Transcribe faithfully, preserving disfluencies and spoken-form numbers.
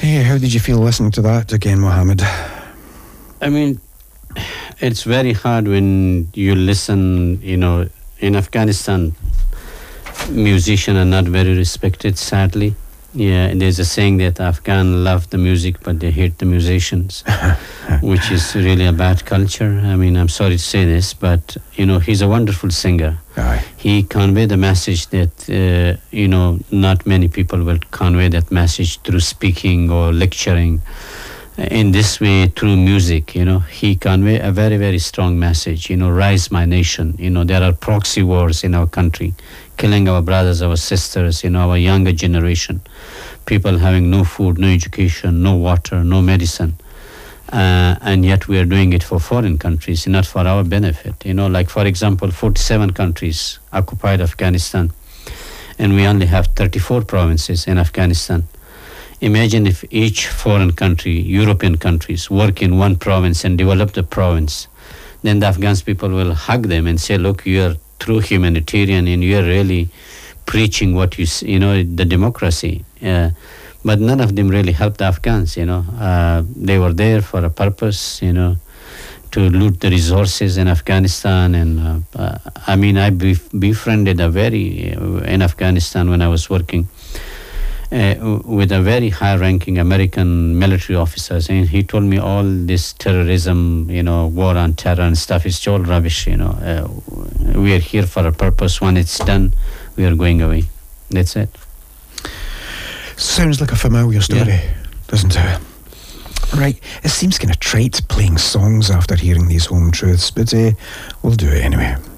Hey, how did you feel listening to that again, Mohammed? I mean, it's very hard when you listen, you know, in Afghanistan, musicians are not very respected, sadly. Yeah, there's a saying that Afghan love the music, but they hate the musicians, which is really a bad culture. I mean, I'm sorry to say this, but, you know, he's a wonderful singer. Aye. He conveyed the message that, uh, you know, not many people will convey that message through speaking or lecturing. In this way, through music, you know, he convey a very, very strong message, you know, rise my nation. You know, there are proxy wars in our country, killing our brothers, our sisters, you know, our younger generation. People having no food, no education, no water, no medicine. Uh, and yet we are doing it for foreign countries, not for our benefit. You know, like, for example, forty-seven countries occupied Afghanistan, and we only have thirty-four provinces in Afghanistan. Imagine if each foreign country, European countries, work in one province and develop the province. Then the Afghan people will hug them and say, look, you are true humanitarian and you are really preaching what you, you know, the democracy. Uh, but none of them really helped the Afghans, you know. Uh, they were there for a purpose, you know, to loot the resources in Afghanistan. And uh, uh, I mean, I bef- befriended a very, uh, in Afghanistan when I was working, Uh, with a very high-ranking American military officers, and he told me all this terrorism, you know, war on terror and stuff is all rubbish. You know, uh, we are here for a purpose. When it's done, we are going away. That's it. Sounds like a familiar story, yeah. Doesn't it? Right. It seems kind of trite playing songs after hearing these home truths, but uh, we'll do it anyway.